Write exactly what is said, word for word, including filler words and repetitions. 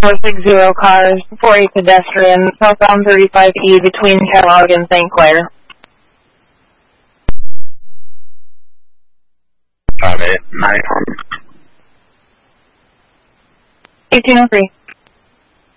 four six zero cars for a pedestrian southbound thirty-five E between Kellogg and Saint Clair. Got it. nine one. eighteen oh three.